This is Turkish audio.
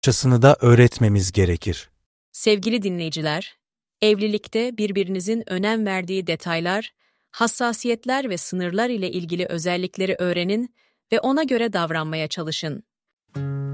Çasını da öğretmemiz gerekir. Sevgili dinleyiciler, evlilikte birbirinizin önem verdiği detaylar, hassasiyetler ve sınırlar ile ilgili özellikleri öğrenin ve ona göre davranmaya çalışın.